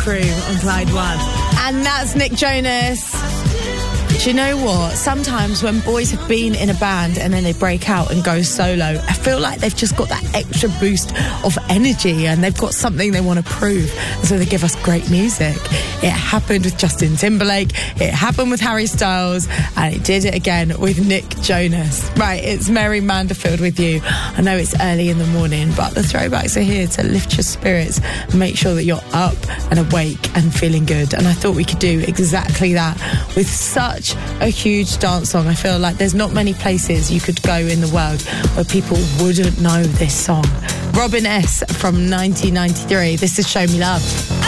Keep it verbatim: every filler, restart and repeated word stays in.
Crew on Clyde One. And that's Nick Jonas. Do you know what? Sometimes when boys have been in a band and then they break out and go solo, I feel like they've just got that extra boost of energy and they've got something they want to prove. And so they give us great music. It happened with Justin Timberlake, it happened with Harry Styles, and it did it again with Nick Jonas. Right, it's Mary Manderfield with you. I know it's early in the morning, but the throwbacks are here to lift your spirits and make sure that you're up and awake and feeling good. And I thought we could do exactly that with such a huge dance song. I feel like there's not many places you could go in the world where people wouldn't know this song. Robin S. from nineteen ninety-three. This is Show Me Love.